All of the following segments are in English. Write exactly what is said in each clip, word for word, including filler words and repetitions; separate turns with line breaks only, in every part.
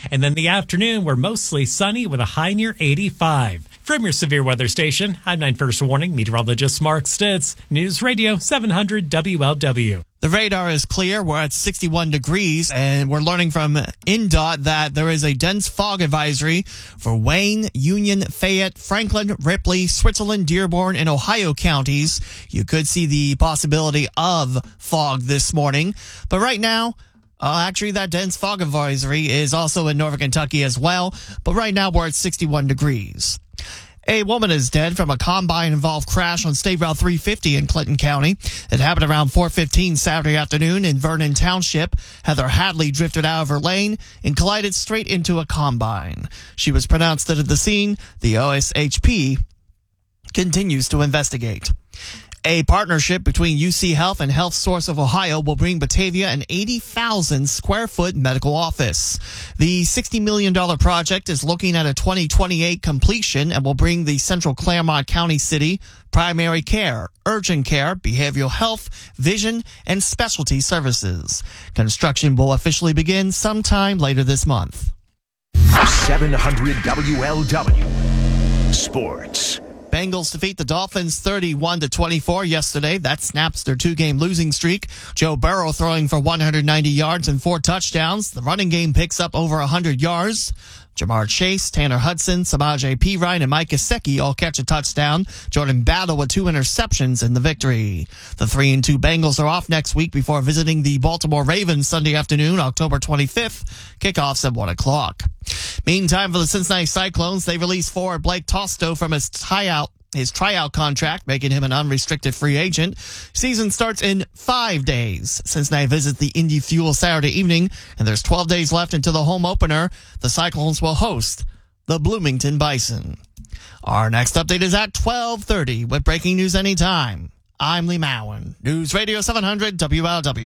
And then the afternoon, we're mostly sunny with a high near eighty-five. From your severe weather station, I'm nine First Warning meteorologist Mark Stitz, News Radio seven hundred W L W.
The radar is clear. We're at sixty-one degrees, and we're learning from N D O T that there is a dense fog advisory for Wayne, Union, Fayette, Franklin, Ripley, Switzerland, Dearborn, and Ohio counties. You could see the possibility of fog this morning. But right now, uh, actually, that dense fog advisory is also in Northern Kentucky as well. But right now, we're at sixty-one degrees. A woman is dead from a combine-involved crash on State Route three fifty in Clinton County. It happened around four fifteen Saturday afternoon in Vernon Township. Heather Hadley drifted out of her lane and collided straight into a combine. She was pronounced dead at the scene. The O S H P continues to investigate. A partnership between U C Health and Health Source of Ohio will bring Batavia an eighty thousand square foot medical office. The sixty million dollars project is looking at a twenty twenty-eight completion and will bring the Central Claremont County City primary care, urgent care, behavioral health, vision, and specialty services. Construction will officially begin sometime later this month.
seven hundred W L W Sports.
Bengals defeat the Dolphins thirty-one to twenty-four yesterday. That snaps their two-game losing streak. Joe Burrow throwing for one hundred ninety yards and four touchdowns. The running game picks up over one hundred yards. Jamar Chase, Tanner Hudson, Samaje Perine, and Mike Gesicki all catch a touchdown. Jordan Battle with two interceptions in the victory. The three and two Bengals are off next week before visiting the Baltimore Ravens Sunday afternoon, October twenty-fifth. Kickoffs at one o'clock. Meantime, for the Cincinnati Cyclones, they released forward Blake Tosto from his tryout his tryout contract, making him an unrestricted free agent. Season starts in five days. Cincinnati visits the Indy Fuel Saturday evening, and there's twelve days left until the home opener. The Cyclones will host the Bloomington Bison. Our next update is at twelve thirty with breaking news anytime. I'm Lee Mowen, News Radio seven hundred W L W.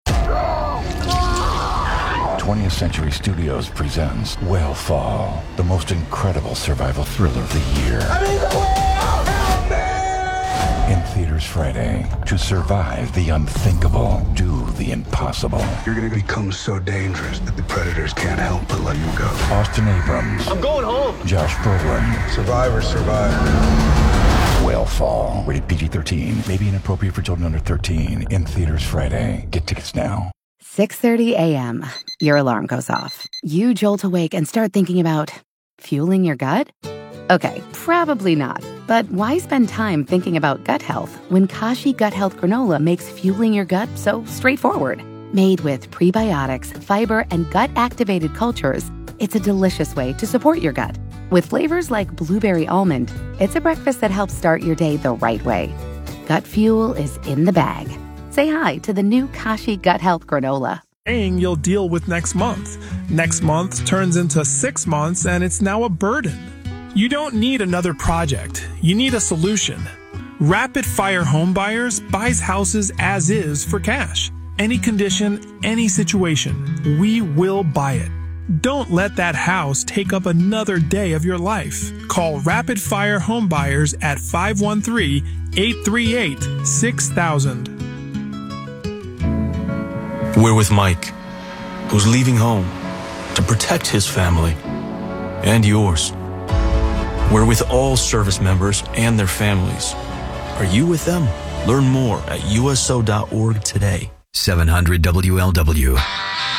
twentieth Century Studios presents Whale Fall, the most incredible survival thriller of the year.
I mean, the whale! Help me!
In theaters Friday. To survive the unthinkable, do the impossible.
You're going to become so dangerous that the predators can't help but let you go.
Austin Abrams.
I'm going home.
Josh Brolin.
Survivors survive.
Whale Fall. Rated P G thirteen. May be inappropriate for children under thirteen. In theaters Friday. Get tickets now.
six thirty a.m. Your alarm goes off. You jolt awake and start thinking about fueling your gut? Okay, probably not. But why spend time thinking about gut health when Kashi Gut Health Granola makes fueling your gut so straightforward? Made with prebiotics, fiber, and gut-activated cultures, it's a delicious way to support your gut. With flavors like blueberry almond, it's a breakfast that helps start your day the right way. Gut fuel is in the bag. Say hi to the new Kashi Gut Health Granola.
You'll deal with next month. Next month turns into six months and it's now a burden. You don't need another project. You need a solution. Rapid Fire Home Buyers buys houses as is for cash. Any condition, any situation, we will buy it. Don't let that house take up another day of your life. Call Rapid Fire Home Buyers at five one three, eight three eight, six thousand.
We're with Mike, who's leaving home to protect his family and yours. We're with all service members and their families. Are you with them? Learn more at U S O dot org today.
seven hundred W L W.